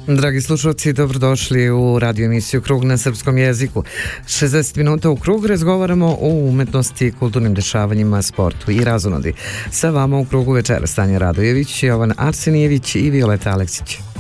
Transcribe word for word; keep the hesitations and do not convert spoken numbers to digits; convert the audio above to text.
Dragi slušalci, dobrodošli u radio emisiju Krug na srpskom jeziku. šezdeset minuta u krug razgovaramo o umetnosti, kulturnim dešavanjima, sportu i razonodi. Sa vama u krugu večera Stanja Radojević, Jovan Arsenijević i Violeta Aleksić.